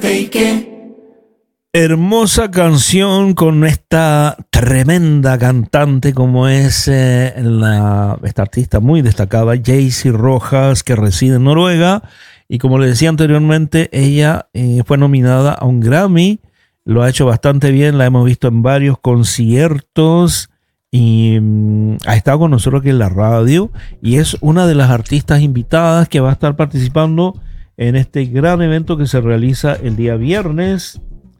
Hermosa canción con esta tremenda cantante como es esta artista muy destacada, Jaycee Rojas, que reside en Noruega. Y como le decía anteriormente, ella fue nominada a un Grammy. Lo ha hecho bastante bien, la hemos visto en varios conciertos y ha estado con nosotros aquí en la radio. Y es una de las artistas invitadas que va a estar participando en este gran evento que se realiza el día viernes.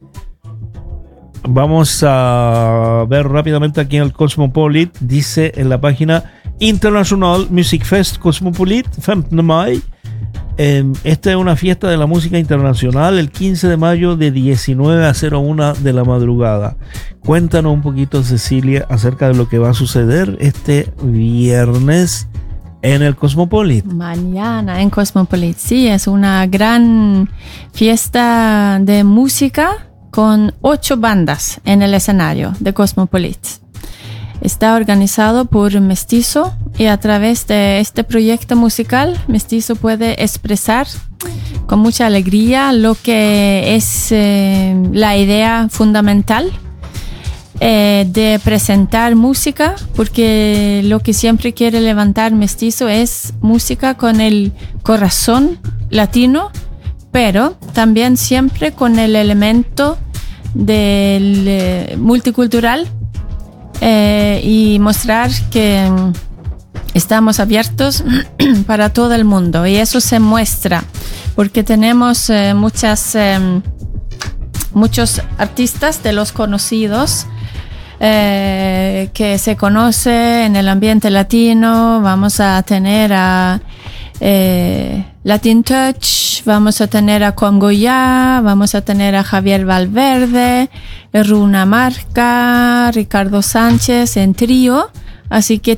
Vamos a ver rápidamente aquí en el Cosmopolit. Dice en la página International Music Fest Cosmopolit 5 de mayo. Esta es una fiesta de la música internacional el 15 de mayo de 19 a 01 de la madrugada. Cuéntanos un poquito, Cecilia, acerca de lo que va a suceder este viernes en el Cosmopolit. Mañana en Cosmopolit, sí, es una gran fiesta de música con 8 bandas en el escenario de Cosmopolit. Está organizado por Mestizo y a través de este proyecto musical, Mestizo puede expresar con mucha alegría lo que es la idea fundamental de presentar música, porque lo que siempre quiere levantar Mestizo es música con el corazón latino, pero también siempre con el elemento del multicultural y mostrar que estamos abiertos para todo el mundo, y eso se muestra porque tenemos muchos artistas de los conocidos que se conoce en el ambiente latino. Vamos a tener a Latin Touch, vamos a tener a Congoya, vamos a tener a Javier Valverde, Runa Marca, Ricardo Sánchez en trío. Así que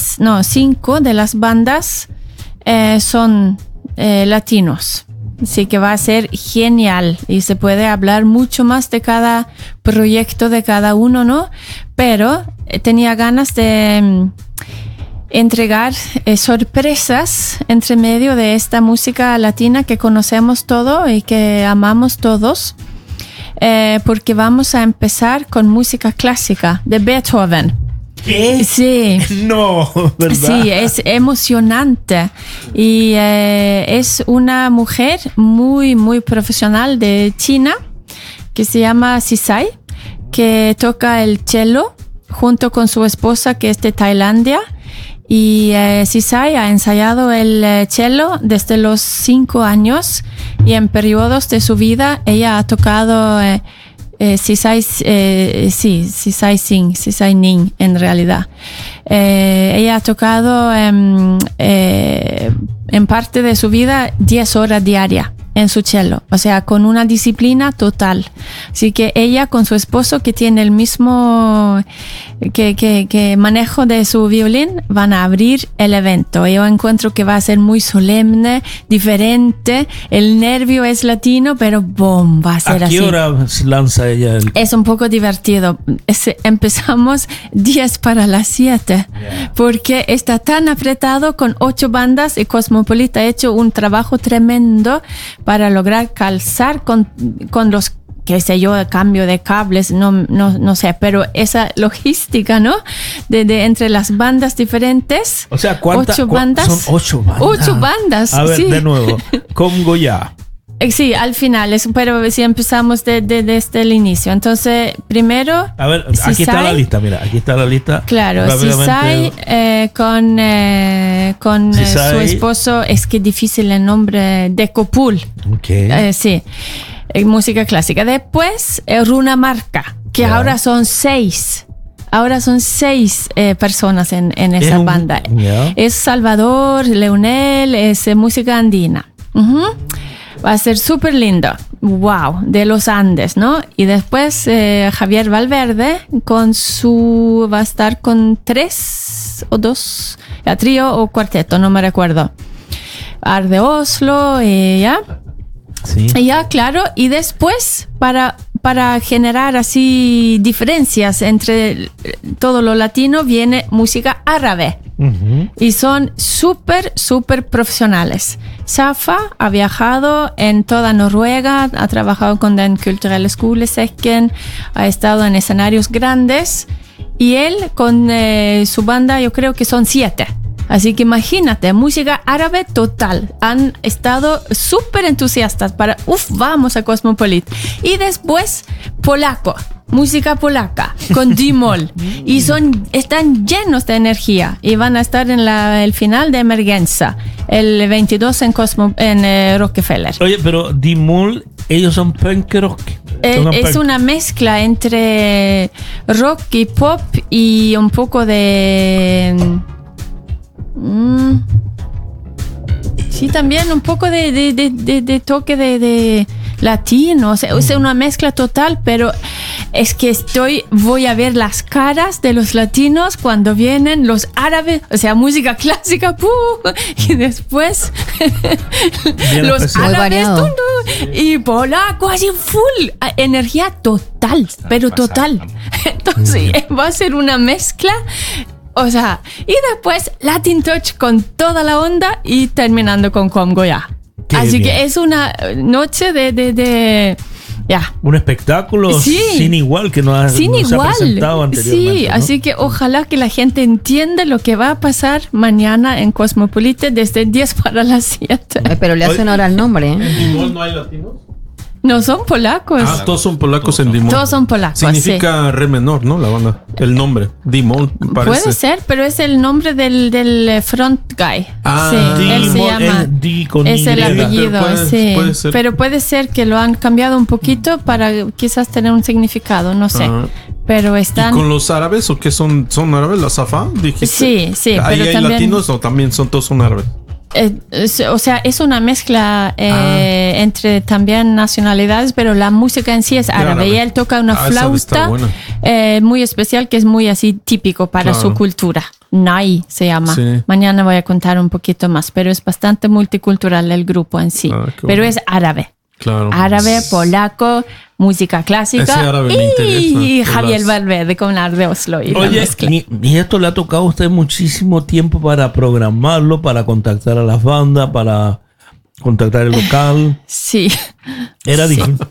5 de las bandas son latinos. Así que va a ser genial y se puede hablar mucho más de cada proyecto de cada uno, ¿no? Pero tenía ganas de entregar sorpresas entre medio de esta música latina que conocemos todo y que amamos todos, porque vamos a empezar con música clásica de Beethoven. ¿Qué? Sí. No, ¿verdad? Sí, es emocionante. Y es una mujer muy, muy profesional de China que se llama Sisai, que toca el cello junto con su esposa, que es de Tailandia. Y Sisai ha ensayado el cello desde los 5 años, y en periodos de su vida ella ha tocado Sisai Sing, Sisai Ning en realidad. Ella ha tocado en parte de su vida 10 horas diarias en su cello, o sea, con una disciplina total. Así que ella con su esposo, que tiene el mismo que manejo de su violín, van a abrir el evento. Yo encuentro que va a ser muy solemne, diferente. El nervio es latino, pero ¡boom! Va a ser así. ¿A qué hora lanza ella? Es un poco divertido. Empezamos 10 para las 7, porque está tan apretado con 8 bandas, y Cosmopolit ha hecho un trabajo tremendo para lograr calzar con los, qué sé yo, el cambio de cables, no sé, pero esa logística, ¿no? De entre las bandas diferentes. O sea, ¿cuántas? 8 bandas. Son 8 bandas. 8 bandas. A ver, sí. de nuevo. Congoya. Sí, al final, pero si empezamos desde el inicio. Entonces, primero... A ver, aquí está la lista, mira, aquí está la lista. Claro, Sisai con su esposo, es que difícil el nombre, de Copul. Okay. Sí, música clásica. Después, Runa Marca, que ahora son 6. Ahora son 6 personas en esa banda. Es Salvador, Leonel, es música andina. Va a ser súper lindo. Wow, de los Andes, ¿no? Y después Javier Valverde va a estar con 3 o 2, trío o cuarteto, no me recuerdo. Ar de Oslo, ya. Sí. Ya, claro. Y después, para generar así diferencias entre todo lo latino, viene música árabe. Y son súper profesionales. Safa ha viajado en toda Noruega, ha trabajado con Den Kulturelle Skolesekken, ha estado en escenarios grandes y él con su banda yo creo que son 7. Así que imagínate, música árabe total. Han estado súper entusiastas para, vamos a Cosmopolit. Y después, polaco, música polaca, con D-Moll. Y están llenos de energía. Y van a estar en el final de Emergencia, el 22 en Rockefeller. Oye, pero D-Moll, ellos son punk rock. Es una mezcla entre rock y pop y un poco de... sí, también un poco de toque de latino, o sea, es una mezcla total, pero es que voy a ver las caras de los latinos cuando vienen los árabes, o sea, música clásica, y después los árabes y polaco, así full, energía total, pero total. Entonces va a ser una mezcla. O sea, y después Latin Touch con toda la onda y terminando con Congo ya. Así que es una noche de un espectáculo sin igual que no se ha presentado anteriormente. Sí, ¿no? Así que ojalá que la gente entienda lo que va a pasar mañana en Cosmopolite desde 10 para las 7. Pero le hacen ahora el nombre, ¿eh? ¿En D-Moll no hay latinos? No, son polacos. Todos son polacos en D-Moll. Todos son polacos. Significa re menor, ¿no? La banda. El nombre. D-Moll, parece. Puede ser, pero es el nombre del front guy. Sí, él se llama. Es el apellido, puede ser. Pero puede ser que lo han cambiado un poquito para quizás tener un significado, no sé. Pero están... ¿Y con los árabes o qué son árabes? ¿La Safa? Sí. ¿Ahí hay también... latinos o también todos son árabes? O sea, es una mezcla entre también nacionalidades, pero la música en sí es árabe. Y él toca una flauta muy especial que es muy así típico para su cultura. Nai se llama. Sí. Mañana voy a contar un poquito más, pero es bastante multicultural el grupo en sí. Pero es árabe. Claro. Árabe, polaco, música clásica y Javier Valverde con Art de Oslo. Oye, y esto le ha tocado a usted muchísimo tiempo para programarlo, para contactar a las bandas, para contactar el local. Sí. Era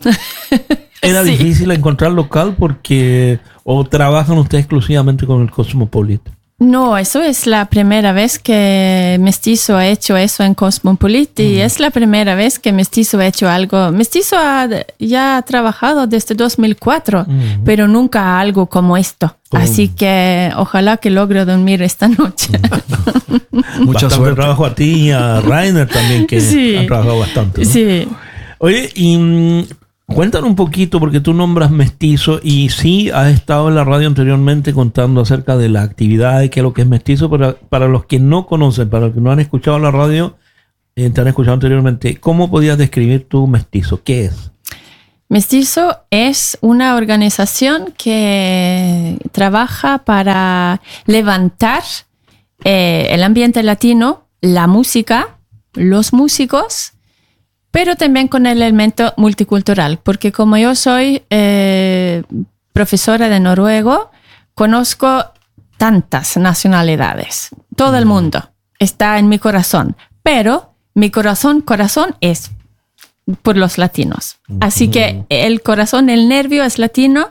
difícil encontrar local porque o trabajan ustedes exclusivamente con el Cosmopolitan. No, eso es la primera vez que Mestizo ha hecho eso en Cosmopolit y es la primera vez que Mestizo ha hecho algo. Mestizo ya ha trabajado desde 2004, pero nunca algo como esto. Así que ojalá que logre dormir esta noche. Mucha suerte. Trabajo a ti y a Rainer también, que han trabajado bastante, ¿no? Sí. Oye, y... cuéntanos un poquito, porque tú nombras Mestizo y sí has estado en la radio anteriormente contando acerca de la actividad y qué es lo que es Mestizo. Para los que no conocen, para los que no han escuchado la radio, te han escuchado anteriormente, ¿cómo podías describir tu Mestizo? ¿Qué es? Mestizo es una organización que trabaja para levantar el ambiente latino, la música, los músicos, pero también con el elemento multicultural, porque como yo soy profesora de noruego, conozco tantas nacionalidades. Todo el mundo está en mi corazón, pero mi corazón es por los latinos. Así que el corazón, el nervio es latino,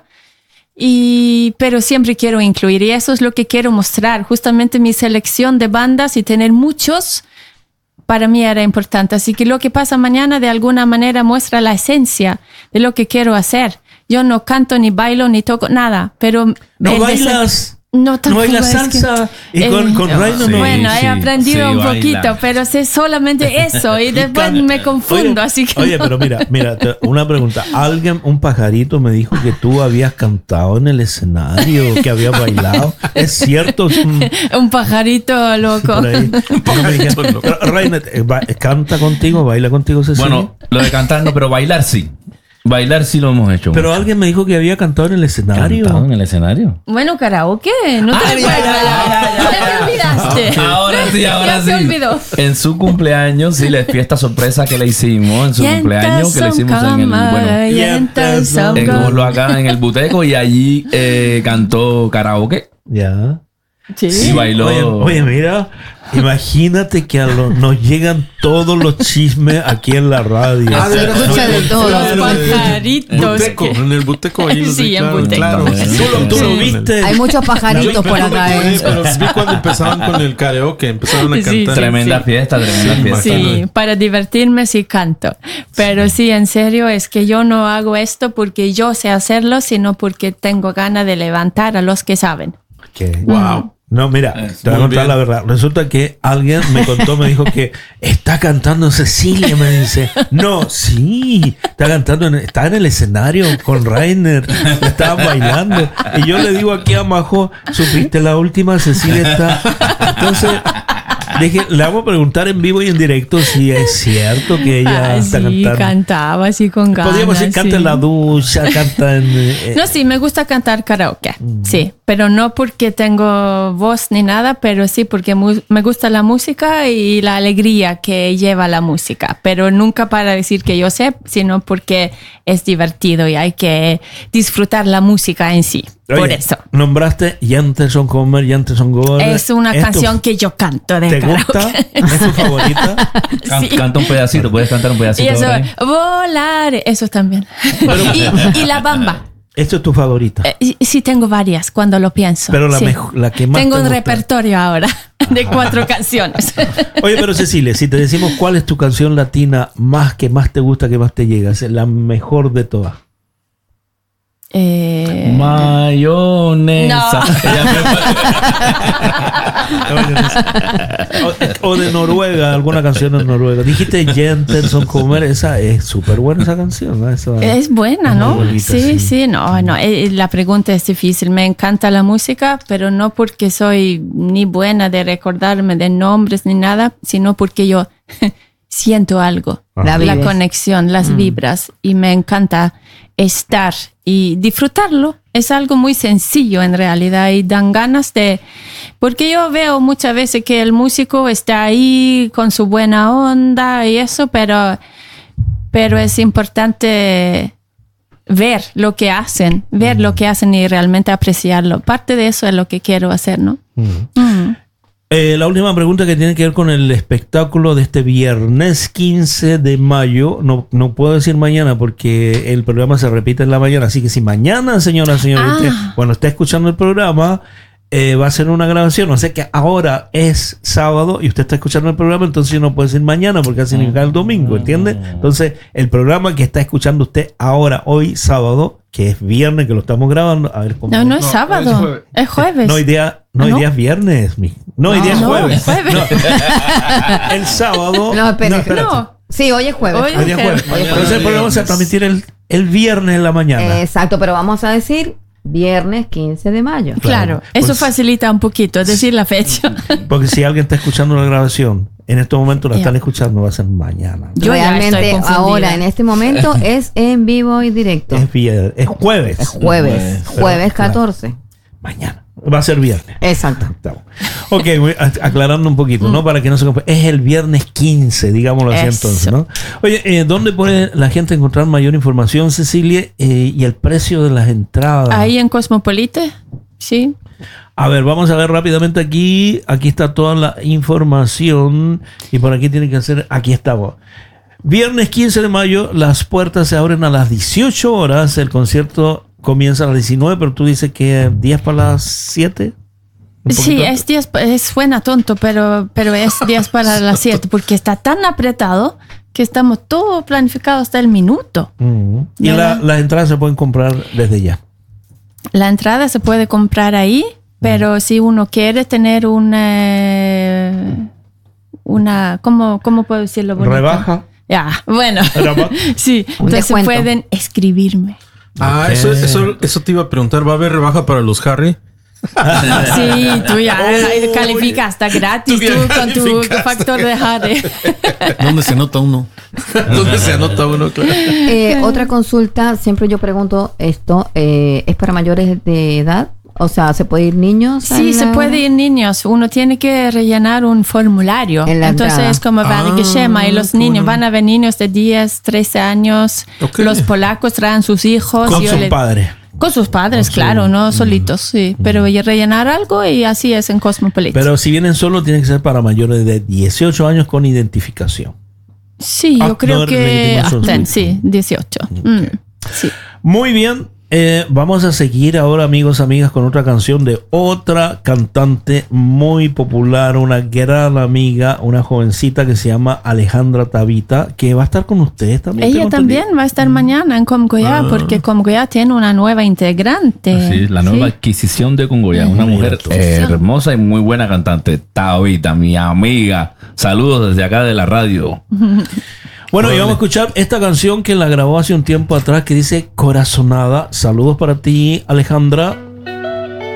pero siempre quiero incluir, y eso es lo que quiero mostrar. Justamente mi selección de bandas y tener muchos, para mí era importante. Así que lo que pasa mañana de alguna manera muestra la esencia de lo que quiero hacer. Yo no canto, ni bailo, ni toco, nada. Pero ¿no bailas? No bailas salsa. Y con Rainer no. Bueno, he aprendido un poquito, pero sé solamente eso. Y después me confundo. Oye, pero mira, una pregunta. Un pajarito me dijo que tú habías cantado en el escenario, que habías bailado. ¿Es cierto? Un pajarito loco. Rainer, ¿canta contigo? ¿Baila contigo, Cecilia? Bueno, lo de cantar no, pero bailar sí. Bailar sí lo hemos hecho. Pero alguien me dijo que había cantado en el escenario. ¿Cantado en el escenario? Bueno, karaoke. No te olvidaste. Ahora sí. Se olvidó. En su cumpleaños, sí, la fiesta sorpresa que le hicimos. En su cumpleaños, que le hicimos en Oslo, acá en el Buteco. Y allí cantó karaoke. Ya. Sí. Y bailó. Oye, mira, imagínate que nos llegan todos los chismes aquí en la radio. Ah, de verdad, Escucha de todo. Los pajaritos. Buteco, que- en el Buteco. Ahí Sí, en claro, Buteco. claro. ¿Tú lo viste? Hay muchos pajaritos por acá. Pero vi cuando empezaron con el karaoke, empezaron a Sí, cantar. Tremenda fiesta, tremenda fiesta. Sí, para divertirme sí canto. Pero sí, en serio, es que yo no hago esto porque yo sé hacerlo, sino porque tengo ganas de levantar a los que saben. Wow. No, mira, te voy a muy contar bien. la verdad. Resulta que alguien me contó, me dijo que está cantando Cecilia, me dice. No, sí, está cantando, está en el escenario con Rainer, estaban bailando. Y yo le digo aquí a Majo, ¿supiste la última? Cecilia está. Entonces, dije, le vamos a preguntar en vivo y en directo si es cierto que ella está sí, cantando. cantaba así con ganas. Podríamos decir, canta sí. en la ducha, canta en... No, sí, me gusta cantar karaoke, sí, pero no porque tengo voz ni nada, pero sí porque me gusta la música y la alegría que lleva la música, pero nunca para decir que yo sé, sino porque es divertido y hay que disfrutar la música en sí, por Oye, eso. Nombraste Jentelson Comer, Jentelson Gore. Es una canción que yo canto de ¿Te karaoke. gusta? ¿Es tu favorita? Sí. Canta un pedacito, puedes cantar un pedacito. Y eso, por ahí? volar, eso también. y la bamba. Esto es tu favorita. Sí, tengo varias cuando lo pienso. Pero la sí. la que más Tengo te un gusta. repertorio ahora de 4 canciones. Oye, pero Cecilia, si te decimos cuál es tu canción latina que más te gusta, que más te llega, es la mejor de todas. Mayonesa. O de Noruega, alguna canción de Noruega. Dijiste Jentelson Comer, esa es súper buena esa canción, ¿no? Esa- Es buena, es muy ¿no? bonita, Sí, no. La pregunta es difícil. Me encanta la música, pero no porque soy ni buena de recordarme de nombres ni nada, sino porque yo siento algo. La La vives. conexión, las vibras. Y me encanta estar y disfrutarlo. Es algo muy sencillo en realidad y dan ganas de... Porque yo veo muchas veces que el músico está ahí con su buena onda y eso, pero es importante ver lo que hacen y realmente apreciarlo. Parte de eso es lo que quiero hacer, ¿no? La última pregunta que tiene que ver con el espectáculo de este viernes 15 de mayo. No puedo decir mañana porque el programa se repite en la mañana. Así que si mañana, señora, usted, cuando esté escuchando el programa, va a ser una grabación. O sea que ahora es sábado y usted está escuchando el programa, entonces no puede decir mañana porque así significa el domingo, ¿entiende? Entonces, el programa que está escuchando usted ahora, hoy sábado, que es viernes, que lo estamos grabando, a ver cómo... No es sábado, es jueves. No hay día es viernes. No hay día es jueves. jueves. No. El sábado. No, espérate. No. Sí, hoy es jueves. Hoy Hoy día es jueves. Hoy es Entonces el programa se va a transmitir el viernes en la mañana. Exacto, pero vamos a decir viernes 15 de mayo. Claro, Claro. eso Pues- facilita un poquito, es decir, la fecha. Porque si alguien está escuchando la grabación, en estos momentos la Ya. están escuchando, va a ser mañana. Yo ya estoy Realmente confundida. ahora, en este momento, es en vivo y directo. Es jueves. Es jueves. Pero, Jueves claro. 14. Mañana. Va a ser viernes. Exacto. Estamos. Ok, aclarando un poquito, ¿no? Para que no se confunda. Es el viernes 15, digámoslo así Eso. entonces, ¿no? Oye, ¿dónde puede la gente encontrar mayor información, Cecilia? Y el precio de las entradas. Ahí en Cosmopolite, sí. A ver, vamos a ver rápidamente aquí. Aquí está toda la información. Y por aquí tiene que ser. Aquí estamos. Viernes 15 de mayo, las puertas se abren a las 18 horas. El concierto comienza a las 19, pero tú dices que 10 para las 7. Sí, es 10, suena tonto, pero es 10 para las 7, porque está tan apretado que estamos todo planificado hasta el minuto. Y ¿Verdad? las entradas se pueden comprar desde ya. La entrada se puede comprar ahí, pero si uno quiere tener una ¿cómo puedo decirlo bonito? Rebaja. Ya, bueno. Rebaja. Sí, Un entonces descuento. pueden escribirme. Ah, eso te iba a preguntar. ¿Va a haber rebaja para los Harry? Sí, tú ya calificas, está gratis tú con tu factor de Harry. ¿Dónde se nota uno? ¿Dónde se anota uno? Claro. Otra consulta, siempre yo pregunto esto, ¿es para mayores de edad? O sea, ¿se puede ir niños? a Sí, se la- puede ir niños. Uno tiene que rellenar un formulario. En la Entonces entrada. es como Schema y los qué niños bueno. van a venir niños de 10, 13 años. Ok. Los polacos traen sus hijos. Con Yo sus padres. Con sus padres, claro, no solitos, sí. Pero rellenar algo y así es en Cosmopolitan. Pero si vienen solo, tiene que ser para mayores de 18 años con identificación. Sí, yo creo que hasta, sí, 18. Okay. Sí. Muy bien. Vamos a seguir ahora, amigos, amigas, con otra canción de otra cantante muy popular, una gran amiga, una jovencita que se llama Alejandra Tabita, que va a estar con ustedes también. Ella también va a estar mañana en Congoyá, porque Congoyá tiene una nueva integrante. Sí, la nueva adquisición de Congoyá. Una mujer hermosa y muy buena cantante. Tabita, mi amiga. Saludos desde acá de la radio. Bueno, y vamos a escuchar esta canción que la grabó hace un tiempo atrás que dice Corazonada. Saludos para ti, Alejandra.